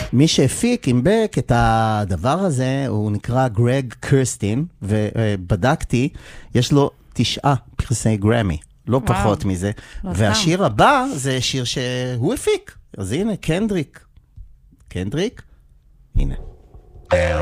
מי שהפיק עם בק את הדבר הזה, הוא נקרא גרג קרסטין, ובדקתי, יש לו 9 פרסי גרמי, לא פחות מזה. והשיר הבא זה שיר שהוא הפיק. אז הנה, קנדריק. הנה.